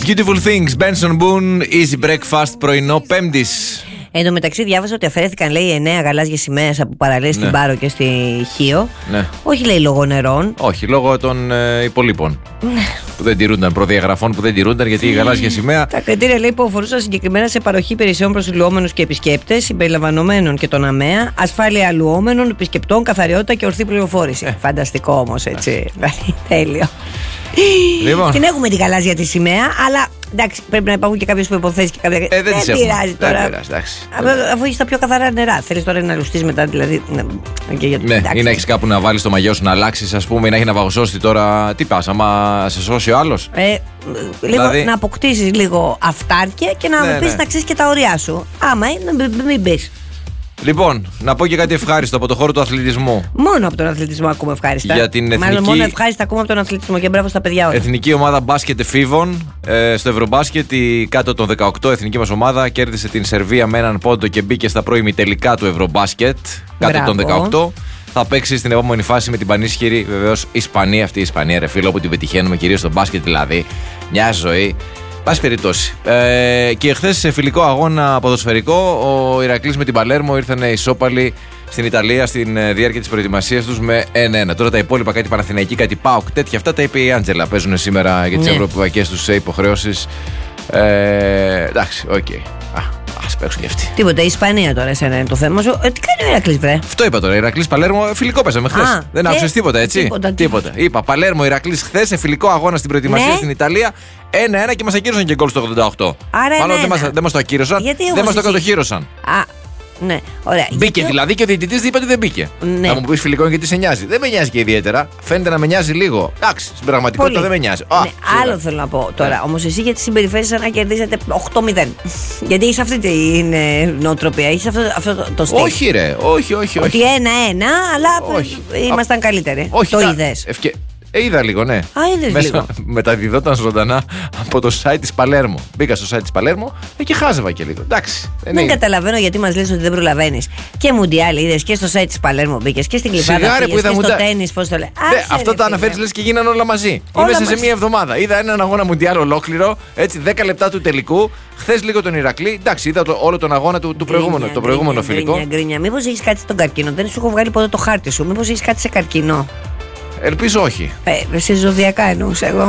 Beautiful Things, Benson Boone, Easy Breakfast, πρωινό Πέμπτης. Εν τω μεταξύ, διάβασα ότι αφαιρέθηκαν, λέει, 9 γαλάζιες σημαίες από παραλίες στην Πάρο και στη Χίο. Ναι. Όχι, λέει, λόγω νερών. Όχι, λόγω των υπολείπων. Που δεν τηρούνταν, προδιαγραφών που δεν τηρούνταν, γιατί η γαλάζια σημαία. Τα κριτήρια, λέει, που αφορούσαν συγκεκριμένα σε παροχή υπηρεσιών προς λουόμενους και επισκέπτες, συμπεριλαμβανομένων και των ΑΜΕΑ, ασφάλεια λουόμενων, επισκεπτών, καθαριότητα και ορθή πληροφόρηση. Φανταστικό όμως, έτσι. Τέλειο. Λοιπόν. Την έχουμε την γαλάζια τη σημαία, αλλά εντάξει, πρέπει να υπάρχουν και κάποιες προϋποθέσεις και κάποια. Δεν πειράζει τώρα. Αφού έχεις τα πιο καθαρά νερά. Θέλεις τώρα να λουστείς μετά, δηλαδή. Ή να έχεις κάπου να βάλεις το μαγιό σου να αλλάξεις, ας πούμε, ή να έχει να βαγοσώσει τώρα. Τι πας, άμα σε σώσει ο άλλος. Λίγο να αποκτήσεις λίγο αυτάρκεια και να μου πεις να ξέρεις και τα ωριά σου. Άμα μην μπεις. Λοιπόν, να πω και κάτι ευχάριστο από το χώρο του αθλητισμού. Μόνο από τον αθλητισμό ακούμε ευχάριστα. Για την εθνική... Μάλλον μόνο ευχάριστα ακούμε από τον αθλητισμό και μπράβο στα παιδιά όλα. Εθνική ομάδα μπάσκετ εφήβων. Στο Ευρωμπάσκετ η κάτω των 18 εθνική μας ομάδα κέρδισε την Σερβία με έναν πόντο και μπήκε στα προημιτελικά του Ευρωμπάσκετ. Κάτω των 18. Θα παίξει στην επόμενη φάση με την πανίσχυρη βεβαίως Ισπανία. Αυτή η Ισπανία, ρε φίλο, που την πετυχαίνουμε κυρίως στο μπάσκετ δηλαδή. Μια ζωή. Πάση περιπτώσει. Και χθες σε φιλικό αγώνα ποδοσφαιρικό, ο Ηρακλής με την Παλέρμο ήρθαν ισόπαλοι στην Ιταλία στην διάρκεια της προετοιμασίας τους με 1-1. Τώρα τα υπόλοιπα, κάτι Παναθηναϊκή, κάτι ΠΑΟΚ, τέτοια αυτά τα είπε η Άντζελα. Παίζουν σήμερα για τις ευρωπαϊκές τους υποχρεώσεις. Εντάξει, οκ. Ας παίξουν και αυτοί. Τίποτα, η Ισπανία τώρα εσένα είναι το θέμα σου. Τι κάνει ο Ηρακλής, βρε? Αυτό είπα τώρα. Ηρακλής Παλέρμο, φιλικό παίζαμε χθες. Δεν άκουσες τίποτα, έτσι? Τίποτα. Είπα Παλέρμο Ηρακλής χθες σε φιλικό αγώνα στην προετοιμασία στην Ιταλία. 1-1 και μας ακύρωσαν και γκολ στο 88. Άρα μάλλον δεν μας το ακύρωσαν. Δεν μας το κατοχύρωσαν. Ναι, ωραία. Μπήκε δηλαδή και ο διαιτητής είπε ότι δεν μπήκε. Ναι. Θα μου πεις φιλικό γιατί σε νοιάζει. Δεν με νοιάζει και ιδιαίτερα. Φαίνεται να με νοιάζει λίγο. Εντάξει, στην πραγματικότητα δεν με νοιάζει. Ναι, άλλο θέλω να πω τώρα. Όμως εσύ γιατί συμπεριφέρεσαι σαν να κερδίσατε 8-0. Γιατί είσαι αυτή την νοοτροπία, είσαι αυτό το στυλ. Όχι, ρε, όχι. Ότι 1-1, αλλά ήμασταν καλύτεροι. Όχι, το είδες? Είδα λίγο, ναι. Είδες λίγο. Μεταδιδόταν ζωντανά από το site της Παλέρμο. Μπήκα στο site της Παλέρμο και χάζευα και λίγο. Εντάξει. Δεν καταλαβαίνω γιατί μας λες ότι δεν προλαβαίνεις. Και Μουντιάλ είδες και στο site της Παλέρμο μπήκες και στην Κλιπάδα πήγες και στο τένις, πώς το λέει. Αυτό το αναφέρεις λες και γίνανε όλα μαζί. Μέσα σε μία εβδομάδα. Είδα έναν αγώνα Μουντιάλ ολόκληρο, έτσι 10 λεπτά του τελικού. Χθες λίγο τον Ηρακλή. Εντάξει, είδα όλο τον αγώνα του προηγούμενο φιλικό. Μήπως έχεις κάτι στον καρκίνο? Δεν σου έχω βγάλει ποτέ το χάρτη σου. Μήπως έχεις κάτι σε καρκίνο? Ελπίζω όχι. Σε ζωδιακά εννοούσα εγώ.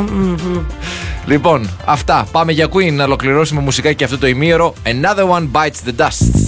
Λοιπόν, αυτά. Πάμε για Queen να ολοκληρώσουμε μουσικά και αυτό το ημίωρο. Another one bites the dust.